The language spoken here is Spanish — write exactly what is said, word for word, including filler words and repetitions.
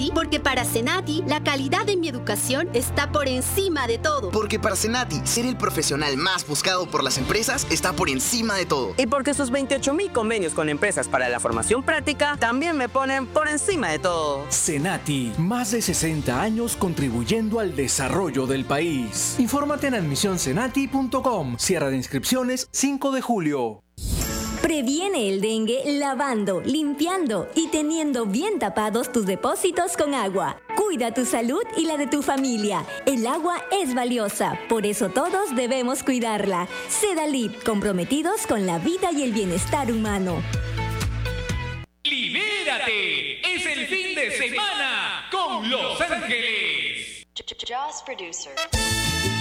Senati, porque para Senati la calidad de mi educación está por encima de todo. Porque para Senati ser el profesional más buscado por las empresas está por encima de todo. Y porque sus veintiocho mil convenios con empresas para la formación práctica también me ponen por encima de todo. Senati, más de sesenta años contribuyendo al desarrollo del país. Infórmate en admisión senati punto com. Cierre de inscripciones cinco de julio. Previene el dengue lavando, limpiando y teniendo bien tapados tus depósitos con agua. Cuida tu salud y la de tu familia. El agua es valiosa, por eso todos debemos cuidarla. Sedalip, comprometidos con la vida y el bienestar humano. ¡Libérate! ¡Es el fin de semana con Los Ángeles! Jaws Producer.